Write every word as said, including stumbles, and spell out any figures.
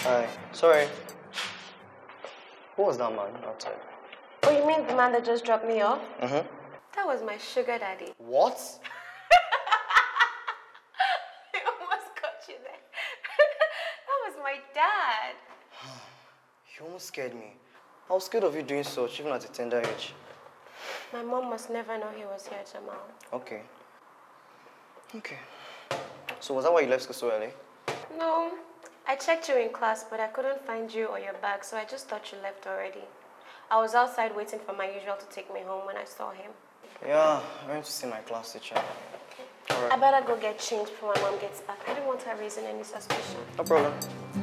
Hi. Sorry. Who was that man outside? Oh, you mean the man that just dropped me off? Mm-hmm. That was my sugar daddy. What? I almost got you there. That was my dad. You almost scared me. I was scared of you doing such, even at a tender age. My mom must never know he was here, Jamal. Okay. Okay. So was that why you left school so early? No. I checked you in class, but I couldn't find you or your bag, so I just thought you left already. I was outside waiting for my usual to take me home when I saw him. Yeah, I went to see my class teacher. All right. I better go get changed before my mom gets back. I don't want her raising any suspicion. No problem.